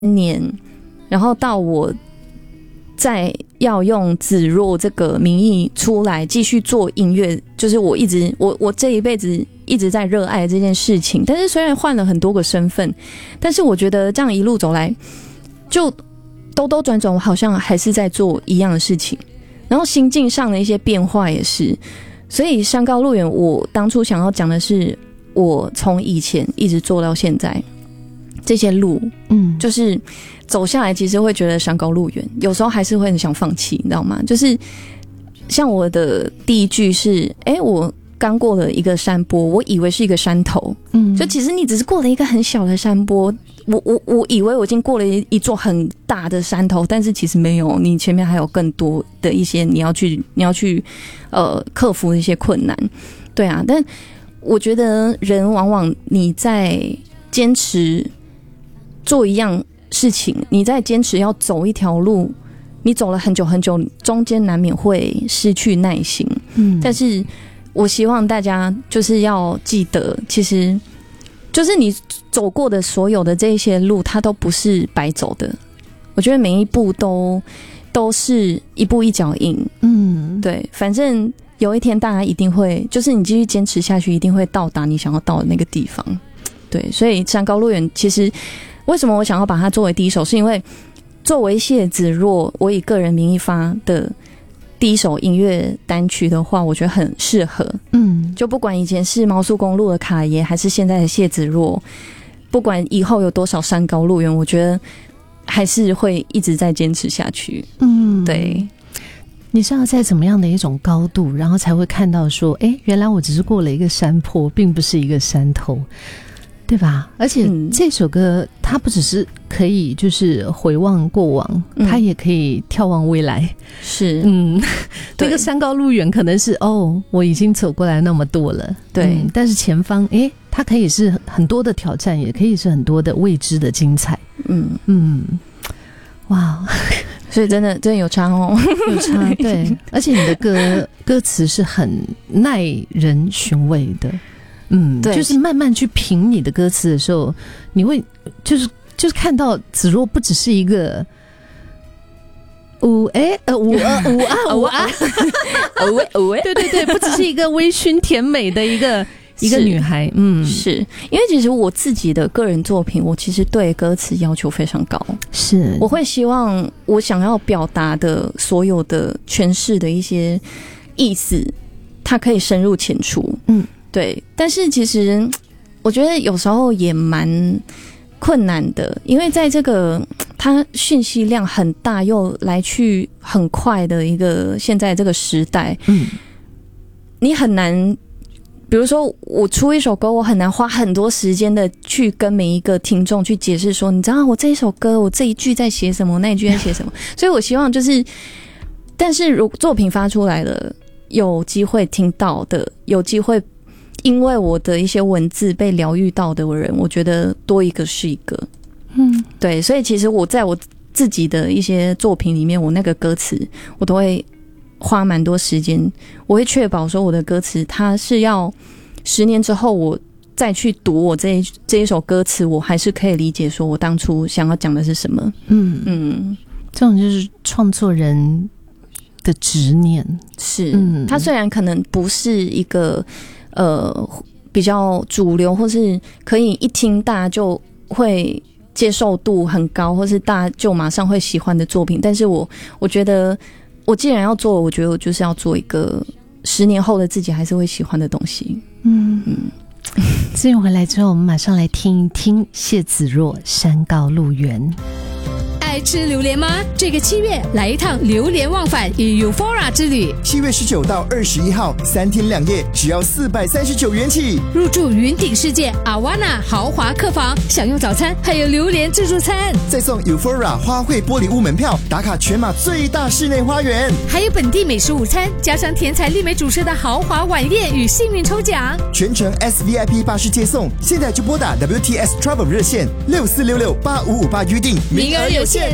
年，然后到我再要用芷若这个名义出来继续做音乐，就是我这一辈子一直在热爱这件事情。但是虽然换了很多个身份，但是我觉得这样一路走来，就兜兜转转，我好像还是在做一样的事情，然后心境上的一些变化也是。所以山高路远，我当初想要讲的是，我从以前一直做到现在这些路，就是走下来，其实会觉得山高路远，有时候还是会很想放弃，你知道吗？就是像我的第一句是，我刚过了一个山坡，我以为是一个山头，就其实你只是过了一个很小的山坡，我以为我已经过了一座很大的山头，但是其实没有，你前面还有更多的一些你要去克服的一些困难，对啊。但我觉得人往往你在坚持做一样事情，你在坚持要走一条路，你走了很久很久，中间难免会失去耐心。但是我希望大家就是要记得，其实就是你走过的所有的这些路，它都不是白走的。我觉得每一步都是一步一脚印。对，反正有一天大家一定会，就是你继续坚持下去，一定会到达你想要到的那个地方。对，所以山高路远，其实为什么我想要把它作为第一首，是因为作为谢芷若我以个人名义发的第一首音乐单曲的话，我觉得很适合。就不管以前是毛速公路的卡耶，还是现在的谢芷若，不管以后有多少山高路远，我觉得还是会一直在坚持下去。对。 你是要在怎么样的一种高度，然后才会看到说，原来我只是过了一个山坡，并不是一个山头，对吧？而且这首歌它不只是可以就是回望过往，它也可以眺望未来。 是， 那个山高路远可能是我已经走过来那么多了，对，但是前方它可以是很多的挑战，也可以是很多的未知的精彩。哇， 所以真的有差哦， 有差，对，而且你的歌词是很耐人寻味的。对，就是慢慢去品你的歌词的时候，你会就是看到芷若不只是一个对，不只是一个微醺甜美的一个女孩。 是因为其实我自己的个人作品，我其实对歌词要求非常高，是我会希望我想要表达的所有的诠释的一些意思，它可以深入浅出。对，但是其实我觉得有时候也蛮困难的，因为在这个它讯息量很大又来去很快的一个现在这个时代，你很难，比如说我出一首歌，我很难花很多时间的去跟每一个听众去解释说，你知道我这一首歌我这一句在写什么，那一句在写什么，所以我希望就是，但是如果作品发出来了，有机会听到的，有机会因为我的一些文字被疗愈到的人，我觉得多一个是一个。对，所以其实我在我自己的一些作品里面，我那个歌词我都会花蛮多时间，我会确保说我的歌词它是要10年之后我再去读我这一首歌词，我还是可以理解说我当初想要讲的是什么。 这种就是创作人的执念。 是，它虽然可能不是一个比较主流，或是可以一听大家就会接受度很高，或是大家就马上会喜欢的作品，但是我觉得我既然要做，我觉得我就是要做一个10年后的自己还是会喜欢的东西。 资源回来之后，我们马上来听一听谢芷若《山高路远》。 爱吃榴莲吗？这个7月来一趟榴莲忘返与 Euphoria 之旅。 7月19到21号3天2夜，只要439元起。 入住云顶世界 Awana 豪华客房，享用早餐，还有榴莲自助餐， 再送 Euphoria 花卉玻璃屋门票，打卡全马最大室内花园， 还有本地美食午餐，加上天才丽美主持的豪华晚宴与幸运抽奖， 全程 SVIP 巴士接送。现在就拨打 WTS Travel 热线64668558预定， 名额有限。